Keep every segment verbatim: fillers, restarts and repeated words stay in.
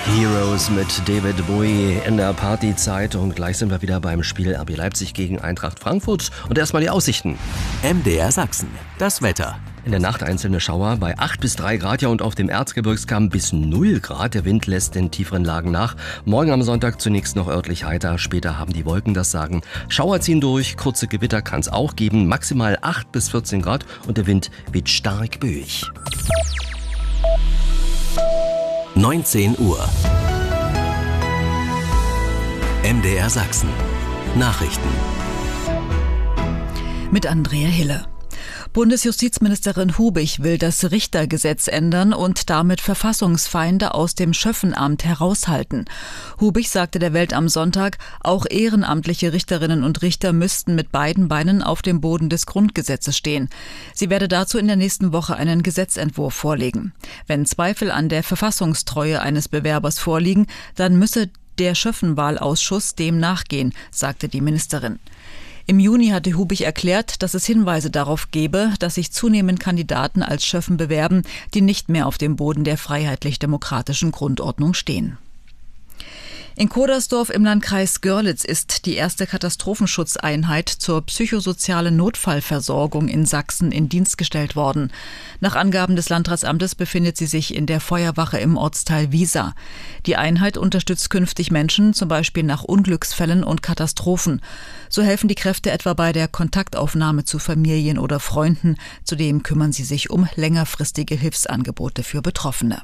Heroes mit David Bowie in der Partyzeit und gleich sind wir wieder beim Spiel R B Leipzig gegen Eintracht Frankfurt und erstmal die Aussichten. M D R Sachsen, das Wetter. In der Nacht einzelne Schauer bei acht bis drei Grad, ja, und auf dem Erzgebirgskamm bis null Grad. Der Wind lässt in tieferen Lagen nach. Morgen am Sonntag zunächst noch örtlich heiter, später haben die Wolken das Sagen. Schauer ziehen durch, kurze Gewitter kann es auch geben, maximal acht bis vierzehn Grad und der Wind weht stark böig. neunzehn Uhr. M D R Sachsen. Nachrichten. Mit Andrea Hille. Bundesjustizministerin Hubig will das Richtergesetz ändern und damit Verfassungsfeinde aus dem Schöffenamt heraushalten. Hubig sagte der Welt am Sonntag, auch ehrenamtliche Richterinnen und Richter müssten mit beiden Beinen auf dem Boden des Grundgesetzes stehen. Sie werde dazu in der nächsten Woche einen Gesetzentwurf vorlegen. Wenn Zweifel an der Verfassungstreue eines Bewerbers vorliegen, dann müsse der Schöffenwahlausschuss dem nachgehen, sagte die Ministerin. Im Juni hatte Hubig erklärt, dass es Hinweise darauf gebe, dass sich zunehmend Kandidaten als Schöffen bewerben, die nicht mehr auf dem Boden der freiheitlich-demokratischen Grundordnung stehen. In Kodersdorf im Landkreis Görlitz ist die erste Katastrophenschutzeinheit zur psychosozialen Notfallversorgung in Sachsen in Dienst gestellt worden. Nach Angaben des Landratsamtes befindet sie sich in der Feuerwache im Ortsteil Wiesa. Die Einheit unterstützt künftig Menschen, zum Beispiel nach Unglücksfällen und Katastrophen. So helfen die Kräfte etwa bei der Kontaktaufnahme zu Familien oder Freunden. Zudem kümmern sie sich um längerfristige Hilfsangebote für Betroffene.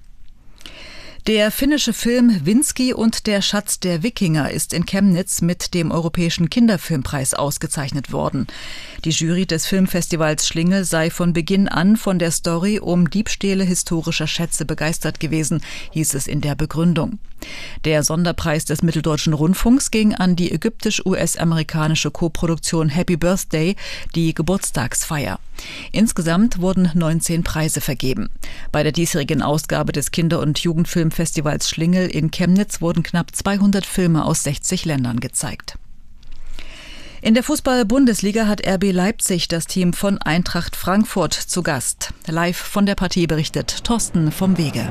Der finnische Film Vinski und der Schatz der Wikinger ist in Chemnitz mit dem Europäischen Kinderfilmpreis ausgezeichnet worden. Die Jury des Filmfestivals Schlingel sei von Beginn an von der Story um Diebstähle historischer Schätze begeistert gewesen, hieß es in der Begründung. Der Sonderpreis des Mitteldeutschen Rundfunks ging an die ägyptisch-U S-amerikanische Koproduktion Happy Birthday, die Geburtstagsfeier. Insgesamt wurden neunzehn Preise vergeben. Bei der diesjährigen Ausgabe des Kinder- und Jugendfilmfestivals Schlingel in Chemnitz wurden knapp zweihundert Filme aus sechzig Ländern gezeigt. In der Fußball-Bundesliga hat R B Leipzig das Team von Eintracht Frankfurt zu Gast. Live von der Partie berichtet Thorsten vom Wege.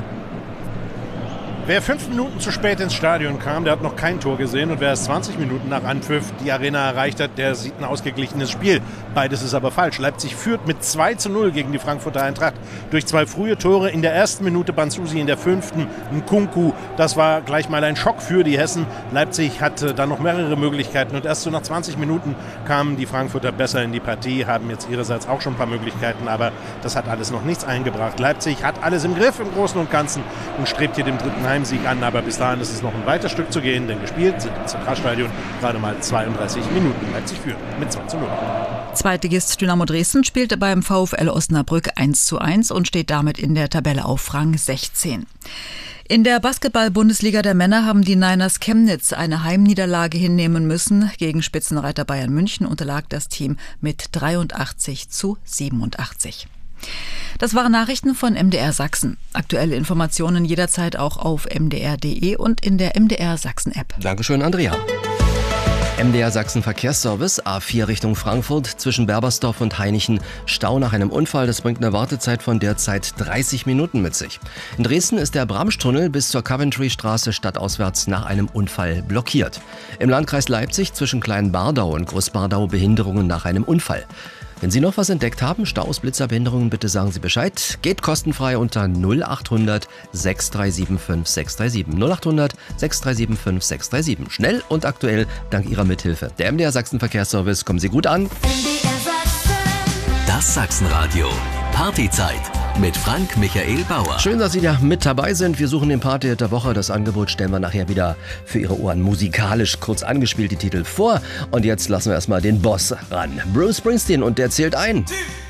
Wer fünf Minuten zu spät ins Stadion kam, der hat noch kein Tor gesehen. Und wer erst zwanzig Minuten nach Anpfiff die Arena erreicht hat, der sieht ein ausgeglichenes Spiel. Beides ist aber falsch. Leipzig führt mit zwei zu null gegen die Frankfurter Eintracht. Durch zwei frühe Tore in der ersten Minute Banzusi, in der fünften Nkunku. Das war gleich mal ein Schock für die Hessen. Leipzig hatte dann noch mehrere Möglichkeiten. Und erst so nach zwanzig Minuten kamen die Frankfurter besser in die Partie, haben jetzt ihrerseits auch schon ein paar Möglichkeiten. Aber das hat alles noch nichts eingebracht. Leipzig hat alles im Griff im Großen und Ganzen und strebt hier dem dritten Heimsieg an, aber bis dahin ist es noch ein weiter Stück zu gehen, denn gespielt sind im Zentralstadion gerade mal zweiunddreißig Minuten. Leipzig führt mit zwei zu null. Zweitligist Dynamo Dresden spielte beim VfL Osnabrück eins zu eins und steht damit in der Tabelle auf Rang sechzehn. In der Basketball-Bundesliga der Männer haben die Niners Chemnitz eine Heimniederlage hinnehmen müssen. Gegen Spitzenreiter Bayern München unterlag das Team mit dreiundachtzig zu siebenundachtzig. Das waren Nachrichten von M D R Sachsen. Aktuelle Informationen jederzeit auch auf m d r punkt d e und in der M D R Sachsen App. Dankeschön, Andrea. M D R Sachsen Verkehrsservice, A vier Richtung Frankfurt, zwischen Berbersdorf und Hainichen. Stau nach einem Unfall, das bringt eine Wartezeit von derzeit dreißig Minuten mit sich. In Dresden ist der Bramstunnel bis zur Coventry-Straße stadtauswärts nach einem Unfall blockiert. Im Landkreis Leipzig zwischen Kleinbardau und Großbardau Behinderungen nach einem Unfall. Wenn Sie noch was entdeckt haben, Staus, Blitzerbehinderungen, bitte sagen Sie Bescheid. Geht kostenfrei unter null acht hundert sechs drei sieben fünf sechs drei sieben. null acht hundert sechs drei sieben fünf sechs drei sieben. Schnell und aktuell dank Ihrer Mithilfe. Der M D R Sachsen Verkehrsservice, kommen Sie gut an. Das Sachsenradio. Partyzeit mit Frank Michael Bauer. Schön, dass Sie da mit dabei sind. Wir suchen den Party der Woche. Das Angebot stellen wir nachher wieder für Ihre Ohren musikalisch kurz angespielt die Titel vor. Und jetzt lassen wir erstmal den Boss ran. Bruce Springsteen, und der zählt ein.